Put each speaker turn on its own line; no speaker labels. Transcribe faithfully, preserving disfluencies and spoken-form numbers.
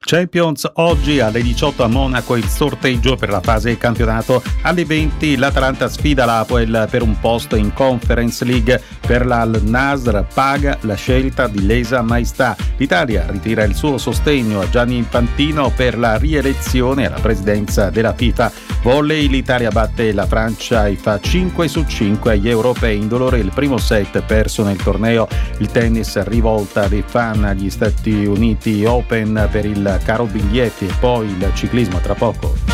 Champions, oggi alle diciotto a Monaco il sorteggio per la fase campionato. Alle venti l'Atalanta sfida l'Apoel per un posto in Conference League. Per l'Al Nasr paga la scelta di Lesa Maestà. L'Italia ritira il suo sostegno a Gianni Infantino per la rielezione alla presidenza della FIFA. Volley, l'Italia batte la Francia e fa cinque su cinque agli europei. In dolore il primo set perso nel torneo. Il tennis, rivolta dei fan agli Stati Uniti Open per il caro biglietti, e poi il ciclismo tra poco.